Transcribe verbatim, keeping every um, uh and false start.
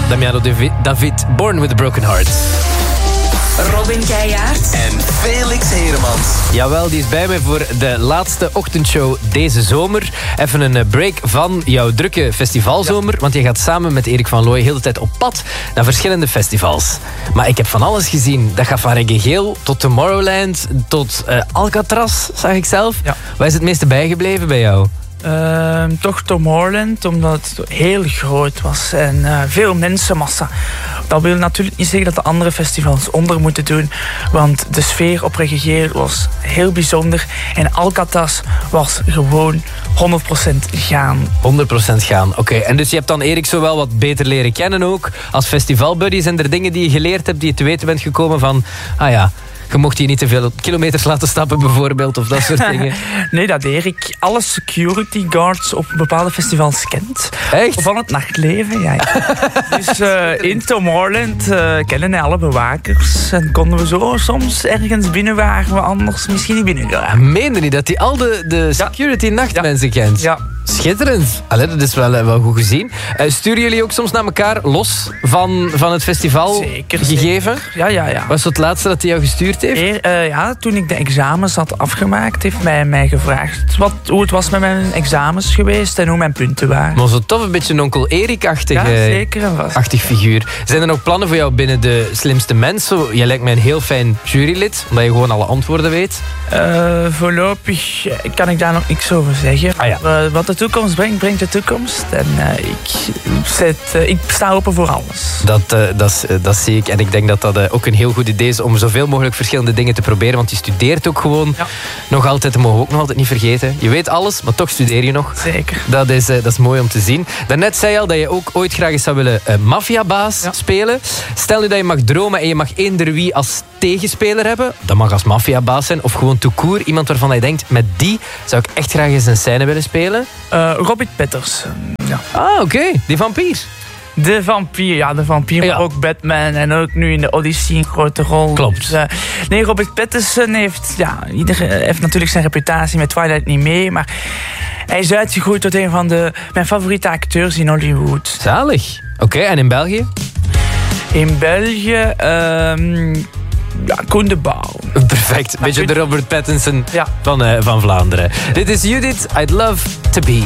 Damiano David, Born with a Broken Heart. Robin Keijaert en Felix Heremans. Jawel, die is bij mij voor de laatste ochtendshow deze zomer. Even een break van jouw drukke festivalzomer. Ja. Want je gaat samen met Erik van Looy heel de tijd op pad naar verschillende festivals. Maar ik heb van alles gezien. Dat gaat van Reggae Geel tot Tomorrowland tot uh, Alcatraz, zag ik zelf. Ja. Waar is het meeste bijgebleven bij jou? Uh, toch Tomorrowland, omdat het heel groot was en uh, veel mensenmassa. Dat wil natuurlijk niet zeggen dat de andere festivals onder moeten doen, want de sfeer op Reggae Geel was heel bijzonder en Alcatraz was gewoon honderd procent gaan. honderd procent gaan, oké. Okay. En dus je hebt dan Erik zo wel wat beter leren kennen ook. Als festivalbuddy, zijn er dingen die je geleerd hebt, die je te weten bent gekomen van, ah ja, je mocht hier niet te veel kilometers laten stappen bijvoorbeeld, of dat soort dingen. Nee, dat Erik alle security guards op bepaalde festivals kent. Echt? Van het nachtleven, ja. ja. Dus uh, in Tomorrowland uh, kennen hij alle bewakers. En konden we zo soms ergens binnen waar we anders misschien niet binnen gaan. Meende niet dat hij al de, de security ja. nachtmensen ja. kent? Ja. Schitterend. Allee, dat is wel, wel goed gezien. Uh, sturen jullie ook soms naar elkaar los van, van het festival zeker, gegeven? Zeker. Ja, ja, ja. Was het laatste dat hij jou gestuurd heeft? Eer, uh, ja, toen ik de examens had afgemaakt, heeft mij, mij gevraagd wat, hoe het was met mijn examens geweest en hoe mijn punten waren. Maar zo tof, een beetje een onkel Erik-achtig ja, zeker en vast. achtig figuur. Zijn er nog plannen voor jou binnen de slimste mensen? Jij lijkt mij een heel fijn jurylid, omdat je gewoon alle antwoorden weet. Uh, voorlopig kan ik daar nog niks over zeggen. Ah, ja. uh, wat de toekomst brengt, brengt de toekomst. En uh, ik, zet, uh, ik sta open voor alles. Dat, uh, dat, uh, dat zie ik. En ik denk dat dat uh, ook een heel goed idee is om zoveel mogelijk verschillende dingen te proberen. Want je studeert ook gewoon ja. nog altijd. Dat mogen we ook nog altijd niet vergeten. Je weet alles, maar toch studeer je nog. Zeker. Dat is, uh, dat is mooi om te zien. Daarnet zei je al dat je ook ooit graag eens zou willen uh, maffiabaas ja. spelen. Stel nu dat je mag dromen en je mag eender wie als tegenspeler hebben. Dat mag als maffiabaas zijn. Of gewoon tout court. Iemand waarvan je denkt, met die zou ik echt graag eens een scène willen spelen. Uh, Robert Petters. Ja. Ah, oké. Okay. Die vampier. De vampier, ja, de vampier, ja. maar ook Batman en ook nu in de Odyssey een grote rol. Klopt. Dus, uh, nee, Robert Pattinson heeft, ja, iedereen heeft natuurlijk zijn reputatie met Twilight niet mee, maar hij is uitgegroeid tot een van de, mijn favoriete acteurs in Hollywood. Zalig. Oké, okay, en in België? In België, um, ja, Koen de Bouw. Perfect. Beetje de Robert Pattinson ja. van, uh, van Vlaanderen. Dit is Judith, I'd Love to Be.